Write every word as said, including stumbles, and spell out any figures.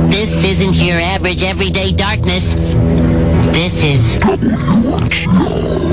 This isn't your average everyday darkness. This is... W H O.